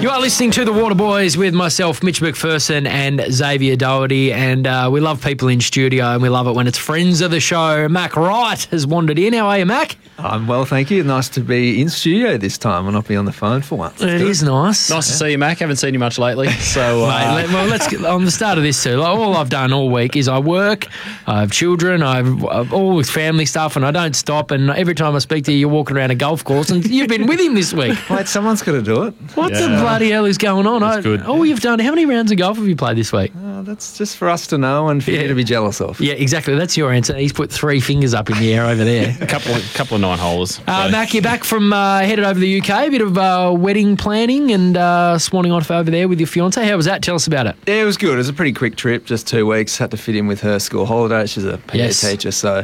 You are listening to The Water Boys with myself, Mitch McPherson, and Xavier Doherty. And we love people in studio, and we love it when it's friends of the show. Mac Wright has wandered in. How are you, Mac? I'm well, thank you. Nice to be in studio this time and not be on the phone for once. It is nice. Nice to see you, Mac. Haven't seen you much lately. So, Mate, let's get on the start of this too. Like, all I've done all week is I work, I have children, I've all with family stuff, and I don't stop. And every time I speak to you, you're walking around a golf course, and you've been with him this week. Mate, someone's got to do it. What the bloody hell is going on? Good. Oh, you've done. How many rounds of golf have you played this week? That's just for us to know and for you to be jealous of. Yeah, exactly. That's your answer. He's put 3 fingers up in the air over there. a couple of 9-holers. Mac, you're back from headed over to the UK. A bit of wedding planning and swanning off over there with your fiance. How was that? Tell us about it. Yeah, it was good. It was a pretty quick trip, just 2 weeks. Had to fit in with her school holiday. She's a PE teacher, so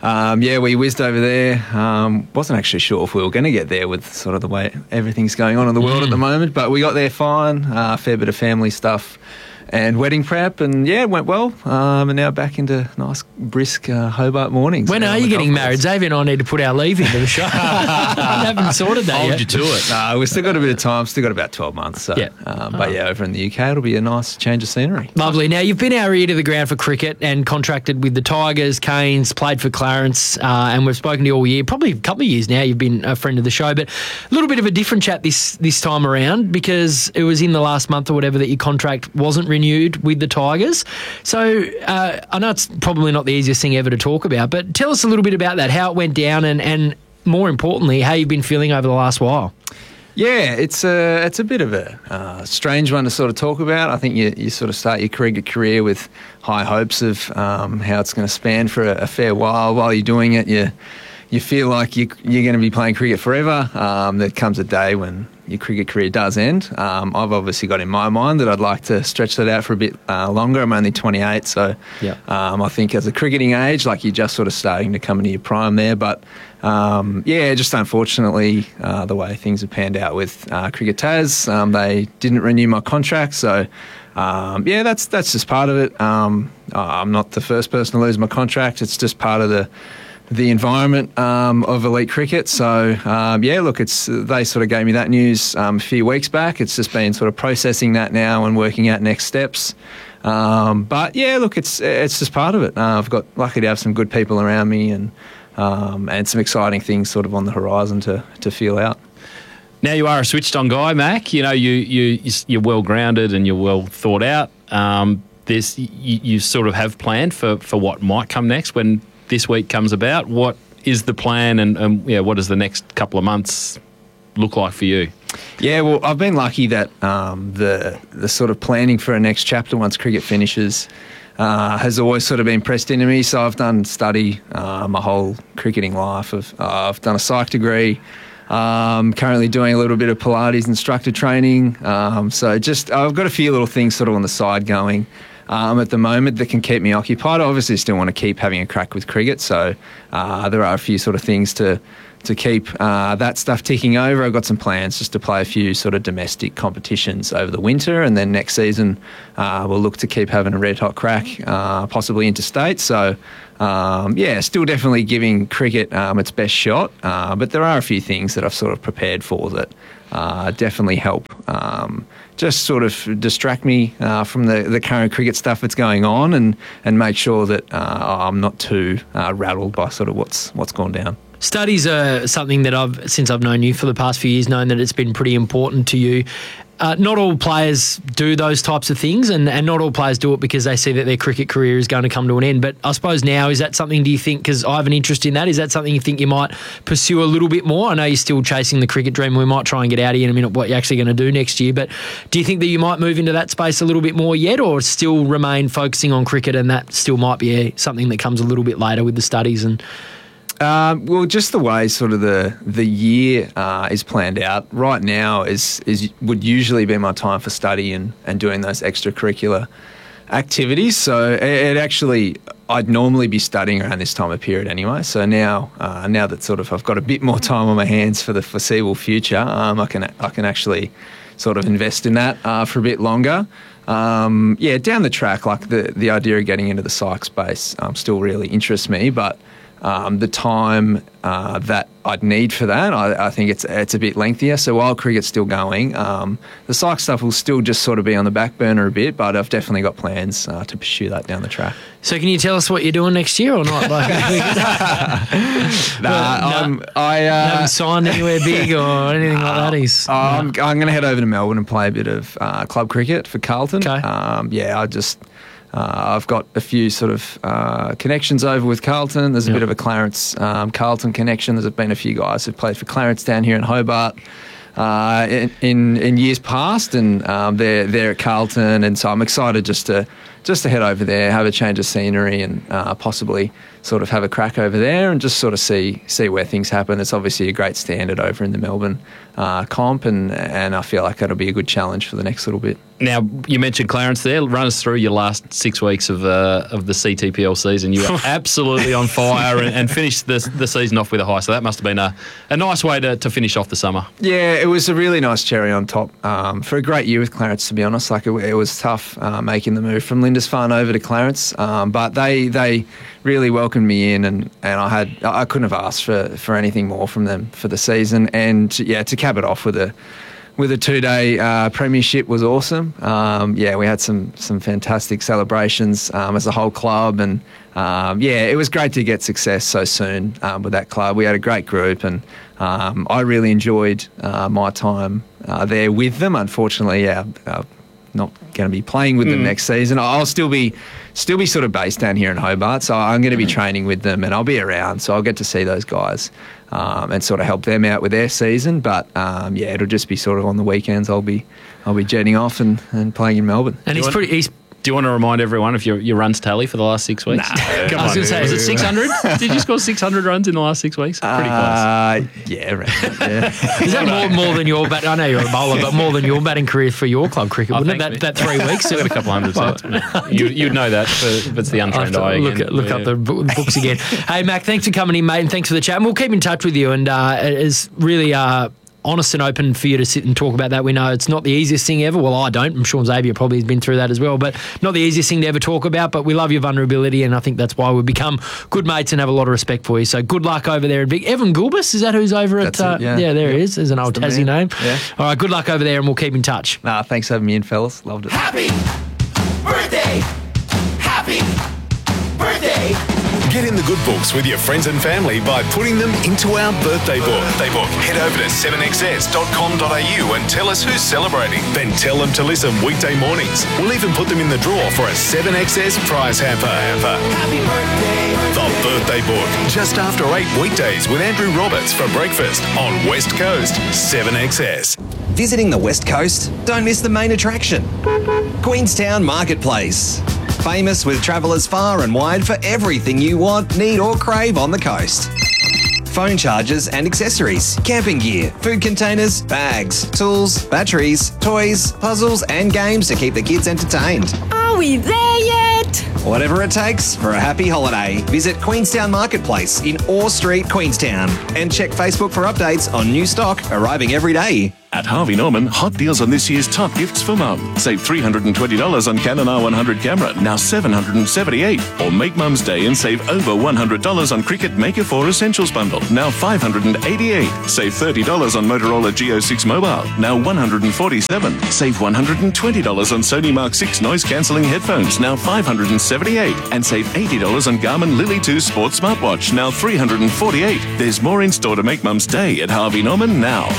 we whizzed over there. Wasn't actually sure if we were going to get there with sort of the way everything's going on in the world at the moment, but we got there fine. Fair bit of family stuff and wedding prep, and it went well. And now back into nice, brisk Hobart mornings. When are you getting married? Xavier and I need to put our leave into the show. I haven't sorted that yet. Hold you to it. We've still got a bit of time, still got about 12 months. So, over in the UK, it'll be a nice change of scenery. Lovely. Now, you've been our ear to the ground for cricket and contracted with the Tigers, Canes, played for Clarence, and we've spoken to you all year, probably a couple of years now. You've been a friend of the show, but a little bit of a different chat this time around because it was in the last month or whatever that your contract wasn't renewed with the Tigers. So I know it's probably not the easiest thing ever to talk about, but tell us a little bit about that, how it went down and more importantly, how you've been feeling over the last while. Yeah, it's a bit of a strange one to sort of talk about. I think you sort of start your cricket career with high hopes of how it's going to span for a fair while. While you're doing it, you feel like you're going to be playing cricket forever. There comes a day when your cricket career does end. I've obviously got in my mind that I'd like to stretch that out for a bit longer. I'm only 28, so I think as a cricketing age, like you're just sort of starting to come into your prime there. But just unfortunately, the way things have panned out with Cricket Tas, they didn't renew my contract, so that's just part of it. I'm not the first person to lose my contract. It's just part of the environment of elite cricket. So, they sort of gave me that news a few weeks back. It's just been sort of processing that now and working out next steps. It's just part of it. I've got lucky to have some good people around me and some exciting things sort of on the horizon to feel out. Now you are a switched-on guy, Mac. You know, you're well-grounded and you're well thought out. You sort of have planned for what might come next when this week comes about. What is the plan and what does the next couple of months look like for you? Yeah, well, I've been lucky that the sort of planning for a next chapter once cricket finishes has always sort of been pressed into me. So I've done study my whole cricketing life. I've done a psych degree. Currently doing a little bit of Pilates instructor training. So I've got a few little things sort of on the side going at the moment that can keep me occupied. I obviously still want to keep having a crack with cricket, so there are a few sort of things to keep that stuff ticking over. I've got some plans just to play a few sort of domestic competitions over the winter, and then next season we'll look to keep having a red-hot crack, possibly interstate. So, still definitely giving cricket its best shot, but there are a few things that I've sort of prepared for that definitely help just sort of distract me from the current cricket stuff that's going on and make sure that I'm not too rattled by sort of what's gone down. Studies are something that since I've known you for the past few years, known that it's been pretty important to you. Not all players do those types of things and not all players do it because they see that their cricket career is going to come to an end. But I suppose now, is that something, do you think, because I have an interest in that, is that something you think you might pursue a little bit more? I know you're still chasing the cricket dream. We might try and get out of you in a minute what you're actually going to do next year. But do you think that you might move into that space a little bit more yet, or still remain focusing on cricket and that still might be something that comes a little bit later with the studies and... just the way sort of the year is planned out right now would usually be my time for study and doing those extracurricular activities. So it actually, I'd normally be studying around this time of period anyway. So now that sort of I've got a bit more time on my hands for the foreseeable future, I can actually sort of invest in that for a bit longer. Down the track, like the idea of getting into the psych space still really interests me, but the time that I'd need for that, I think it's a bit lengthier. So while cricket's still going, the psych stuff will still just sort of be on the back burner a bit, but I've definitely got plans to pursue that down the track. So can you tell us what you're doing next year or not? Like, I haven't signed anywhere big or anything like that. I'm going to head over to Melbourne and play a bit of club cricket for Carlton. Okay. I've got a few sort of connections over with Carlton. There's a bit of a Clarence Carlton connection. There's been a few guys who've played for Clarence down here in Hobart in years past, and they're at Carlton, and so I'm excited just to head over there, have a change of scenery, and possibly sort of have a crack over there and just sort of see where things happen. It's obviously a great standard over in the Melbourne comp, and I feel like that'll be a good challenge for the next little bit. Now, you mentioned Clarence there. Run us through your last 6 weeks of the CTPL season. You were absolutely on fire and finished the season off with a high. So that must have been a nice way to finish off the summer. Yeah, it was a really nice cherry on top for a great year with Clarence, to be honest. Like it was tough making the move from Lindisfarne over to Clarence, but they really welcomed me in, and I couldn't have asked for anything more from them for the season. And to cap it off with a 2-day premiership was awesome. We had some fantastic celebrations as a whole club, and it was great to get success so soon with that club. We had a great group, and I really enjoyed my time there with them. Unfortunately, not going to be playing with them next season. I'll still be sort of based down here in Hobart, so I'm going to be training with them, and I'll be around, so I'll get to see those guys and sort of help them out with their season. But it'll just be sort of on the weekends. I'll be jetting off and playing in Melbourne. And do you want to remind everyone of your runs tally for the last 6 weeks? Nah, I was going to say, was it 600? Did you score 600 runs in the last 6 weeks? Pretty close. Yeah, right. Yeah. Is that more than your bat? I know you're a bowler, but more than your batting career for your club cricket, wouldn't it? That 3 weeks? I've got a couple hundred. You'd know that if it's the untrained eye. Look up the books again. Hey, Mac, thanks for coming in, mate, and thanks for the chat. And we'll keep in touch with you, and it is really honest and open for you to sit and talk about that. We know it's not the easiest thing ever. Well, I don't. I'm sure Xavier probably has been through that as well, but not the easiest thing to ever talk about. But we love your vulnerability, and I think that's why we've become good mates and have a lot of respect for you. So good luck over there. Evan Gulbis, is that who's over at... there he is. There's an old Tassie name. Yeah. All right, good luck over there, and we'll keep in touch. Thanks for having me in, fellas. Loved it. Happy birthday! Happy birthday! Get in the good books with your friends and family by putting them into our birthday book. Head over to 7xs.com.au and tell us who's celebrating. Then tell them to listen weekday mornings. We'll even put them in the draw for a 7XS prize hamper. Happy birthday! The Birthday Book, just after 8 weekdays with Andrew Roberts for breakfast on West Coast 7XS. Visiting the West Coast? Don't miss the main attraction, Queenstown Marketplace. Famous with travellers far and wide for everything you want, need or crave on the coast. Phone chargers and accessories, camping gear, food containers, bags, tools, batteries, toys, puzzles and games to keep the kids entertained. Are we there yet? Whatever it takes for a happy holiday, visit Queenstown Marketplace in Orr Street, Queenstown, and check Facebook for updates on new stock arriving every day. At Harvey Norman, hot deals on this year's top gifts for mum. Save $320 on Canon R100 camera, now $778. Or make Mum's Day and save over $100 on Cricket Maker 4 Essentials Bundle, now $588. Save $30 on Motorola Geo 6 Mobile, now $147. Save $120 on Sony Mark 6 noise-cancelling headphones, now $578. And save $80 on Garmin Lily 2 Sports Smartwatch, now $348. There's more in store to make Mum's Day at Harvey Norman now.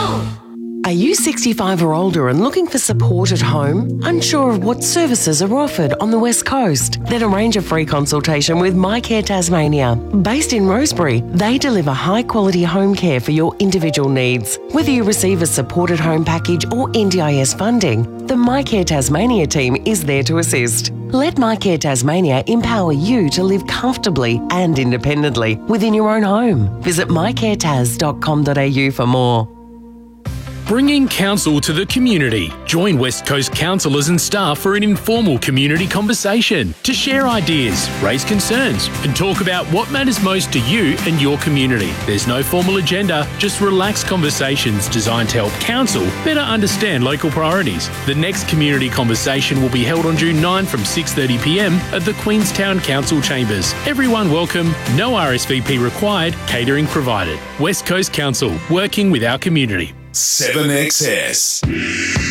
Are you 65 or older and looking for support at home? Unsure of what services are offered on the West Coast? Then arrange a free consultation with MyCare Tasmania. Based in Rosebery, they deliver high-quality home care for your individual needs. Whether you receive a supported home package or NDIS funding, the MyCare Tasmania team is there to assist. Let MyCare Tasmania empower you to live comfortably and independently within your own home. Visit mycaretas.com.au for more. Bringing council to the community. Join West Coast councillors and staff for an informal community conversation to share ideas, raise concerns, and talk about what matters most to you and your community. There's no formal agenda, just relaxed conversations designed to help council better understand local priorities. The next community conversation will be held on June 9 from 6:30 p.m. at the Queenstown Council Chambers. Everyone welcome, no RSVP required, catering provided. West Coast Council, working with our community. 7XS.